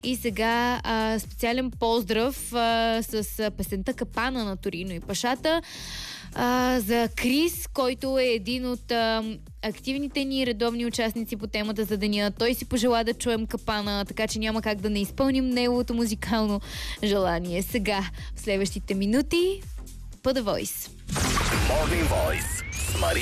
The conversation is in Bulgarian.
И сега специален поздрав с песента Капана на Торино и Пашата за Крис, който е един от активните ни редовни участници по темата за деня. Той си пожела да чуем Капана, така че няма как да не изпълним неговото музикално желание. Сега, в следващите минути, по The Voice. Morning Voice.